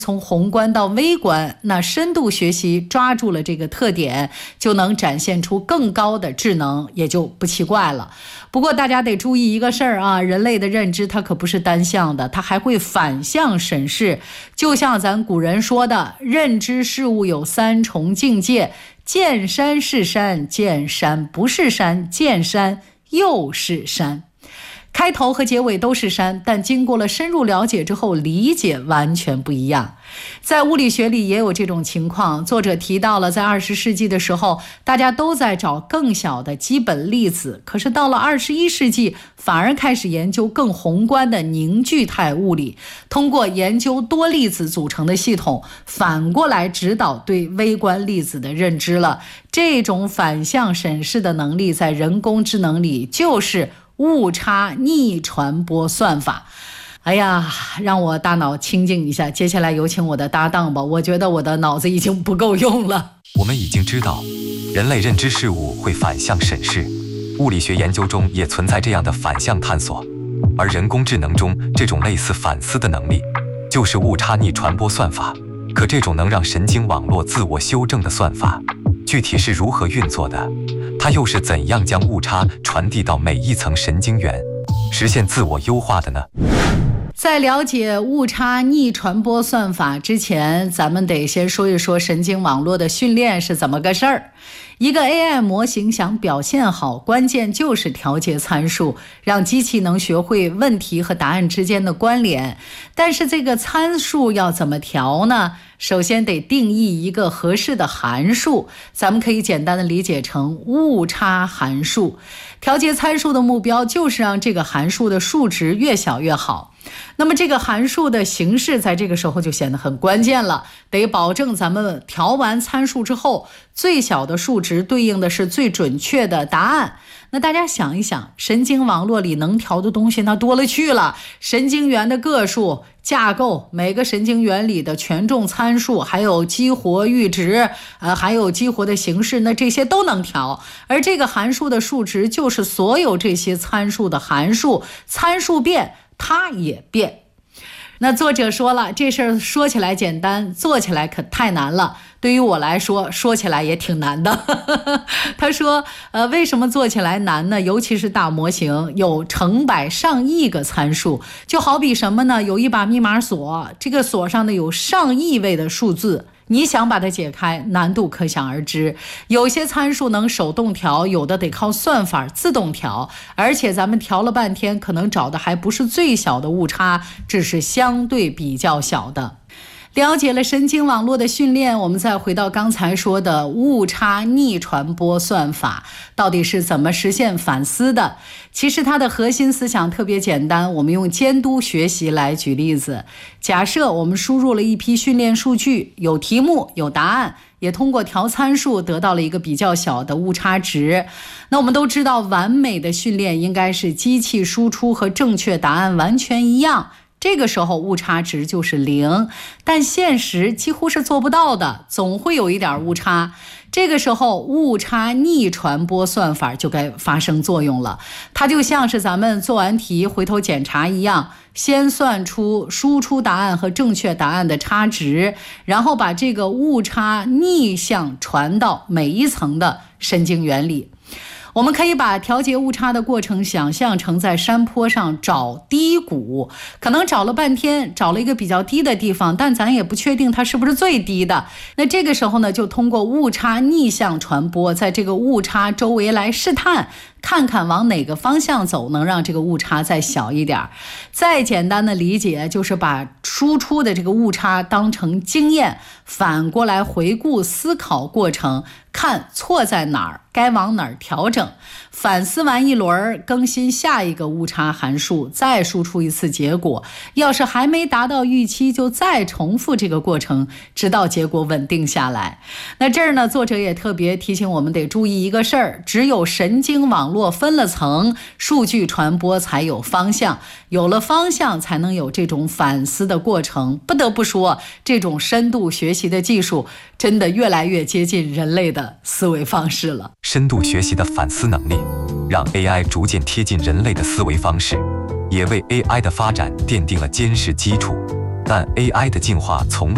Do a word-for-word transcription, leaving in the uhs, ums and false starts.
从宏观到微观，那深度学习抓住了这个特点，就能展现出更高的智能，也就不奇怪了。不过大家得注意一个事儿啊，人类的认知它可不是单向的，它还会反向审视。就像咱古人说的，认知事物有三重境界，见山是山，见山不是山，见山又是山。开头和结尾都是山，但经过了深入了解之后，理解完全不一样。在物理学里也有这种情况，作者提到了在二十世纪的时候，大家都在找更小的基本粒子，可是到了二十一世纪，反而开始研究更宏观的凝聚态物理，通过研究多粒子组成的系统，反过来指导对微观粒子的认知了。这种反向审视的能力，在人工智能里就是误差逆传播算法。哎呀，让我大脑清静一下，接下来有请我的搭档吧，我觉得我的脑子已经不够用了。 我们已经知道，人类认知事物会反向审视，物理学研究中也存在这样的反向探索，而人工智能中这种类似反思的能力，就是误差逆传播算法。可这种能让神经网络自我修正的算法，具体是如何运作的？它又是怎样将误差传递到每一层神经元，实现自我优化的呢？ 在了解误差逆传播算法之前，咱们得先说一说神经网络的训练是怎么个事儿。一个 A I 模型想表现好，关键就是调节参数，让机器能学会问题和答案之间的关联。但是这个参数要怎么调呢？首先得定义一个合适的函数，咱们可以简单的理解成误差函数。调节参数的目标就是让这个函数的数值越小越好。那么这个函数的形式在这个时候就显得很关键了，得保证咱们调完参数之后，最小的数值对应的是最准确的答案。那大家想一想，神经网络里能调的东西那多了去了，神经元的个数、架构，每个神经元里的权重参数，还有激活阈值，呃，还有激活的形式，那这些都能调。而这个函数的数值就是所有这些参数的函数，参数变，它也变。那作者说了，这事儿说起来简单，做起来可太难了。对于我来说，说起来也挺难的。他说，呃，为什么做起来难呢？尤其是大模型，有成百上亿个参数，就好比什么呢？有一把密码锁，这个锁上呢有上亿位的数字。你想把它解开，难度可想而知。有些参数能手动调，有的得靠算法自动调，而且咱们调了半天，可能找的还不是最小的误差，只是相对比较小的。了解了神经网络的训练，我们再回到刚才说的误差逆传播算法，到底是怎么实现反思的？其实它的核心思想特别简单，我们用监督学习来举例子。假设我们输入了一批训练数据，有题目，有答案，也通过调参数得到了一个比较小的误差值。那我们都知道，完美的训练应该是机器输出和正确答案完全一样，这个时候误差值就是零，但现实几乎是做不到的，总会有一点误差。这个时候误差逆传播算法就该发生作用了，它就像是咱们做完题回头检查一样，先算出输出答案和正确答案的差值，然后把这个误差逆向传到每一层的神经元里。我们可以把调节误差的过程想象成在山坡上找低谷，可能找了半天，找了一个比较低的地方，但咱也不确定它是不是最低的。那这个时候呢，就通过误差逆向传播，在这个误差周围来试探，看看往哪个方向走，能让这个误差再小一点。再简单的理解就是把输出的这个误差当成经验，反过来回顾思考过程，看错在哪儿，该往哪儿调整。反思完一轮，更新下一个误差函数，再输出一次结果。要是还没达到预期，就再重复这个过程，直到结果稳定下来。那这儿呢，作者也特别提醒我们得注意一个事儿，只有神经网络分了层，数据传播才有方向，有了方向才能有这种反思的过程。不得不说，这种深度学习的技术真的越来越接近人类的思维方式了。 深度学习的反思能力，让 A I 逐渐贴近人类的思维方式，也为 A I 的发展奠定了坚实基础。但 A I 的进化从未